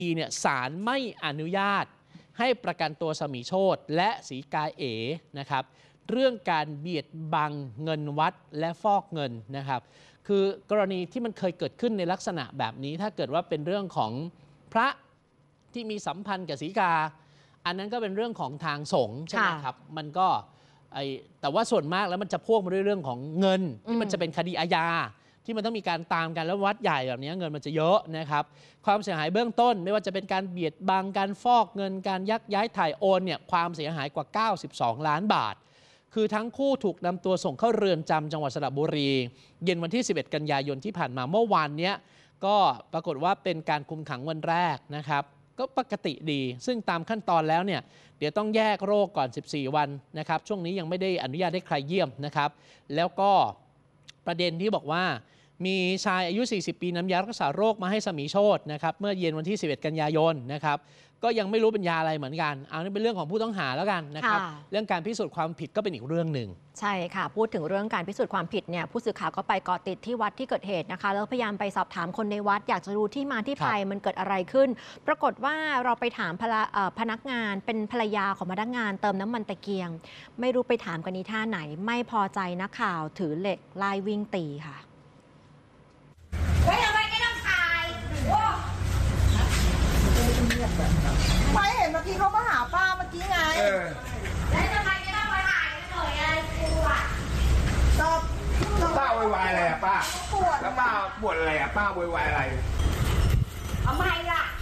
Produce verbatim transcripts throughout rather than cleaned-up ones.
เนี่ยศาลไม่อนุญาตให้ประกันตัวสมีโชติและศรีกาเอ๋นะครับเรื่องการเบียดบังเงินวัดและฟอกเงินนะครับคือกรณีที่มันเคยเกิดขึ้นในลักษณะแบบนี้ถ้าเกิดว่าเป็นเรื่องของพระที่มีสัมพันธ์กับศรีกาอันนั้นก็เป็นเรื่องของทางสงฆ์ใช่ไหมครับมันก็ไอแต่ว่าส่วนมากแล้วมันจะพ่วงมาด้วยเรื่องของเงินที่มันจะเป็นคดีอาญาที่มันต้องมีการตามกันแล้ววัดใหญ่แบบนี้เงินมันจะเยอะนะครับความเสียหายเบื้องต้นไม่ว่าจะเป็นการเบียดบังการฟอกเงินการยักย้ายถ่ายโอนเนี่ยความเสียหายกว่าเก้าสิบสองล้านบาทคือทั้งคู่ถูกนำตัวส่งเข้าเรือนจำจังหวัดสระบุรีเย็นวันที่สิบเอ็ดกันยายนที่ผ่านมาเมื่อวานนี้ก็ปรากฏว่าเป็นการคุมขังวันแรกนะครับก็ปกติดีซึ่งตามขั้นตอนแล้วเนี่ยเดี๋ยวต้องแยกโรคก่อนสิบสี่วันนะครับช่วงนี้ยังไม่ได้อนุญาตให้ใครเยี่ยมนะครับแล้วก็ประเด็นที่บอกว่ามีชายอายุสี่สิบปีนำยารักษาโรคมาให้สมีโชตินะครับเมื่อเย็นวันที่สิบเอ็ดกันยายนนะครับก็ยังไม่รู้เป็นยาอะไรเหมือนกันเอานี่เป็นเรื่องของผู้ต้องหาแล้วกันนะครับเรื่องการพิสูจน์ความผิดก็เป็นอีกเรื่องหนึ่งใช่ค่ะพูดถึงเรื่องการพิสูจน์ความผิดเนี่ยผู้สื่อข่าวก็ไปเกาะติดที่วัดที่เกิดเหตุนะคะแล้วพยายามไปสอบถามคนในวัดอยากจะรู้ที่มาที่ไปมันเกิดอะไรขึ้นปรากฏว่าเราไปถามพนักงานเป็นภรรยาของพนักงานเติมน้ำมันตะเกียงไม่รู้ไปถามกันนี้ท่าไหนไม่พอใจนักข่าวถือเหล็กไล่วิ่งตีค่ะไม่ทำไมไม่ต้องถ่ายไม่เห็นเมื่อกี้เขามาหาป้าเมื่อกี้ไงแล้วทำไมไม่ต้องมาถ่ายหน่อยอะไรกูอ่ะตอบป้าโวยวายอะไรอะป้าปวดแล้วป้าปวดอะไรอะป้าโวยวายอะไรทำไมล่ะ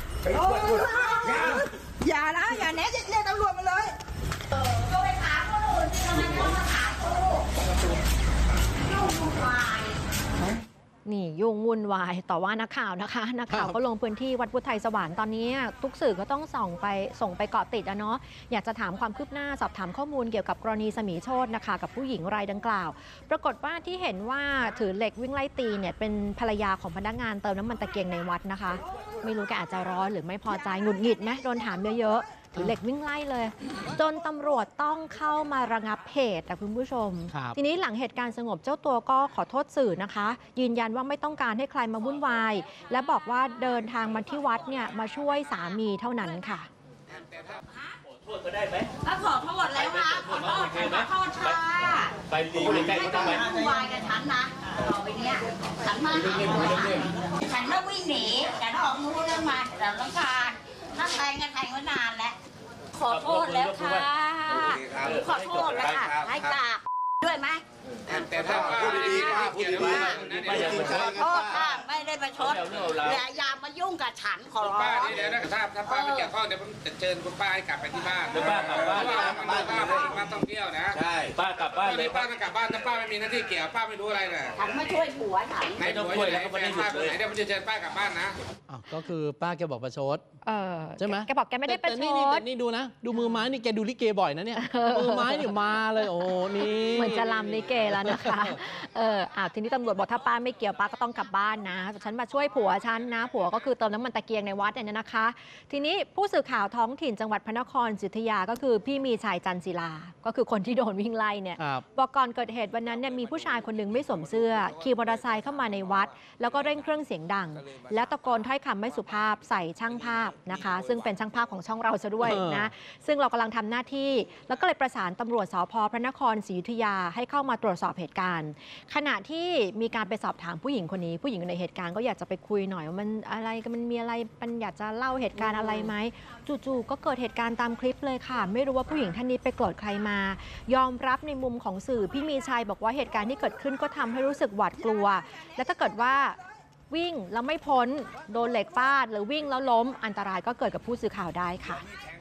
อย่านะอย่าแน่จะเรียกตำรวจมาเลยก็ไปถามคนอื่นทำไมต้องมาถามกูยุ่งวุ่นวายนี่ยุ่งวุ่นวายต่อว่านักข่าวนะคะนักข่าวก็ลงพื้นที่วัดพุทธไทยสวรรค์ตอนนี้ทุกสื่อก็ต้องส่องไปส่งไปเกาะติดอะเนาะอยากจะถามความคืบหน้าสอบถามข้อมูลเกี่ยวกับกรณีสมีโชตินะคะกับผู้หญิงรายดังกล่าวปรากฏว่าที่เห็นว่าถือเหล็กวิ่งไล่ตีเนี่ยเป็นภรรยาของพนักงานเติมน้ำมันตะเกียงในวัดนะคะไม่รู้แกอาจจะร้อนหรือไม่พอใจหงุดหงิดไหมโดนถามเยอะๆถือเหล็กวิ่งไล่เลยจนตำรวจต้องเข้ามาระงับเหตุแต่คุณผู้ชมทีนี้หลังเหตุการณ์สงบเจ้าตัวก็ขอโทษสื่อนะคะยืนยันว่าไม่ต้องการให้ใครมาวุ่นวายและบอกว่าเดินทางมาที่วัดเนี่ยมาช่วยสามีเท่านั้นค่ะขอโทษก็ได้ไหมถ้าขอโทษแล้วค่ะขอโทษขอโทษค่ะไปดีใกล้ๆก็ต้องไปวุ่นวายกับฉันนะต่อไปเนี้ยฉันมาหาฉันไม่วิ่งหนีแต่ถ้าออกนู้นเรื่องมาแต่ต้องการถ้าแทงกันแทงไว้นานแล้วขอโทษแล้วค่ะขอโทษแล้วค่ะให้กราบด้วยไหมแต่ถ้าพูดดีๆป้าพูดดีๆขอโทษค่ะไม่ได้ประชดอย่าอย่ามายุ่งกับฉันขอร้องป้านี่เดี๋ยวนะถ้าถ้าป้าไม่เกี่ยวข้องเดี๋ยวผมจะเชิญคุณป้าให้กลับไปที่บ้านเดี๋ยวป้ากลับบ้านป้าป้าป้าต้องเที่ยวนะใช่ป้ากลับบ้านเลยป้าต้องกลับบ้านถ้าป้าไม่มีหน้าที่เกี่ยวป้าไม่รู้อะไรเลยฉันไม่ช่วยผัวฉันไหนต้องช่วยแล้วก็ไม่ได้หยุดเลยเดี๋ยวผมจะเชิญป้ากลับบ้านนะก็คือป้าแกบอกประชดใช่ไหมแกบอกแกไม่ได้ประชดแต่นี่ดูนะดูมือไม้นี่แกดูลิเกบ่อยนะเนี่ยมือไม้เนี่ยมาเลยโอ้นี่เหมือนจะลำลิเกแล้วนะคะเอออ่าทีนี้ตำรวจบอกถ้าป้าไม่เกี่ยวป้าก็ต้องกลับบ้านนะฉันมาช่วยผัวฉันนะผัวก็คือเติมน้ำมันตะเกียงในวัดเนี่ยนะคะ ทีนี้ผู้สื่อข่าวท้องถิ่นจังหวัดพระนครศรีอยุธยาก็คือพี่มีชัยจันศิลาก็คือคนที่โดนวิ่งไล่เนี่ยบอกก่อนเกิดเหตุวันนั้นเนี่ยมีผู้ชายคนหนึ่งไม่สวมเสื้อขี่มอเตอร์ไซค์เข้ามาในวัดแล้วก็เร่งเครื่องเสียงดังและตะโกนถ้อยคำไม่สุภาพใส่ช่างภาพนะคะซึ่งเป็นช่างภาพของช่องเราซะด้วยนะซึ่งเรากำลังทำหน้าที่แล้วก็เลยประสานตำรวจสภ.พระนครศรีอยุธยาให้เข้ามาตรวจสอบเหตุการณ์ขณะที่มีการไปสอบถามผู้หญิงคนนี้ผู้หญิงในเหตุการณ์ก็อยากจะไปคุยหน่อยว่ามันอะไรมันมีอะไรมันอยากจะเล่าเหตุการณ์อะไรไหมจู่ๆก็เกิดเหตุการณ์ตามคลิปเลยค่ะไม่รู้ว่าผู้หญิงท่านนี้ไปโกรธใครมายอมรับในมุมของสื่อพี่มีชัยบอกว่าเหตุการณ์ที่เกิดขึ้นก็ทำให้รู้สึกหวาดกลัวและถ้าเกิดว่าวิ่งแล้วไม่พ้นโดนเหล็กฟาดหรือวิ่งแล้วล้มอันตรายก็เกิดกับผู้สื่อข่าวได้ค่ะ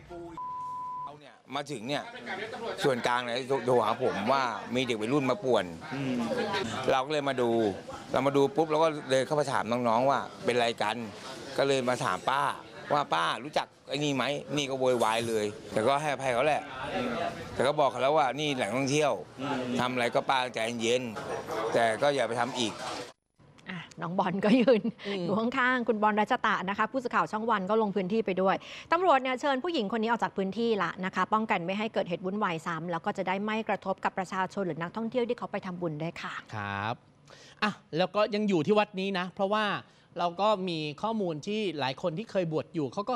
มาถึงเนี่ยส่วนกลางเนี่ยโทรหาผมว่ามีเด็กวัยรุ่นมาป่วนเราก็เลยมาดูเรามาดูปุ๊บเราก็เลยเข้าไปถามน้องๆว่าเป็นไรกันก็เลยมาถามป้าว่าป้ารู้จักไอ้นี่ไหมนี่ก็โวยวายเลยแต่ก็ให้อภัยเขาแหละแต่ก็บอกเขาแล้วว่านี่แหล่งท่องเที่ยวทำอะไรก็ป้าใจเย็นแต่ก็อย่าไปทำอีกน้องบอลก็ยืนอยู่ข้างๆคุณบอลรัชตะนะคะผู้สื่อข่าวช่องวันก็ลงพื้นที่ไปด้วยตำรวจเนี่ยเชิญผู้หญิงคนนี้ออกจากพื้นที่ละนะคะป้องกันไม่ให้เกิดเหตุวุ่นวายซ้ำแล้วก็จะได้ไม่กระทบกับประชาชนหรือนักท่องเที่ยวที่เขาไปทำบุญด้วยค่ะครับอ่ะแล้วก็ยังอยู่ที่วัดนี้นะเพราะว่าเราก็มีข้อมูลที่หลายคนที่เคยบวชอยู่เขาก็